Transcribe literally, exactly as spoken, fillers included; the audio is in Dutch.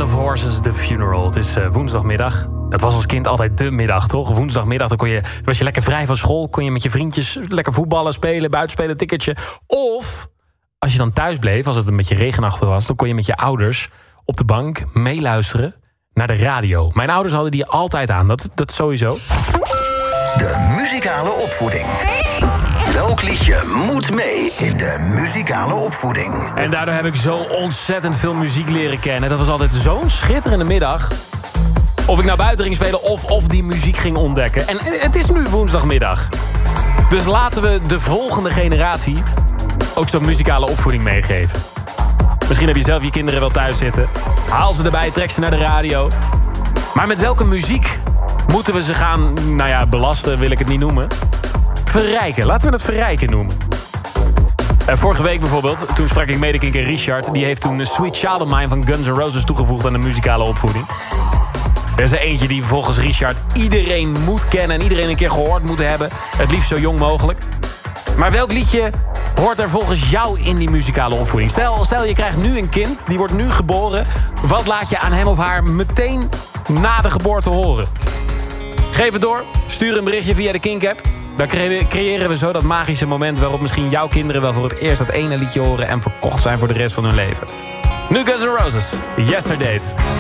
Sound of Horses, The Funeral. Het is uh, woensdagmiddag. Dat was als kind altijd de middag, toch? Woensdagmiddag, dan kon je, was je lekker vrij van school. Kon je met je vriendjes lekker voetballen, spelen, buitenspelen, tikkertje. Of, als je dan thuis bleef, als het een beetje regenachtig was, dan kon je met je ouders op de bank meeluisteren naar de radio. Mijn ouders hadden die altijd aan, dat, dat sowieso. De muzikale opvoeding. Welk liedje moet mee in de muzikale opvoeding? En daardoor heb ik zo ontzettend veel muziek leren kennen. Dat was altijd zo'n schitterende middag. Of ik naar buiten ging spelen of, of die muziek ging ontdekken. En het is nu woensdagmiddag. Dus laten we de volgende generatie ook zo'n muzikale opvoeding meegeven. Misschien heb je zelf je kinderen wel thuis zitten. Haal ze erbij, trek ze naar de radio. Maar met welke muziek moeten we ze gaan, nou ja, belasten wil ik het niet noemen. Verrijken, laten we het verrijken noemen. Uh, vorige week bijvoorbeeld, toen sprak ik medekinker Richard. Die heeft toen Sweet Child of Mine van Guns N' Roses toegevoegd aan de muzikale opvoeding. Er is er eentje die volgens Richard iedereen moet kennen en iedereen een keer gehoord moet hebben. Het liefst zo jong mogelijk. Maar welk liedje hoort er volgens jou in die muzikale opvoeding? Stel, stel je krijgt nu een kind, die wordt nu geboren. Wat laat je aan hem of haar meteen na de geboorte horen? Geef het door, stuur een berichtje via de Kink-app. Dan creëren we zo dat magische moment waarop misschien jouw kinderen wel voor het eerst dat ene liedje horen en verkocht zijn voor de rest van hun leven. Nu Guns N' Roses, Yesterdays.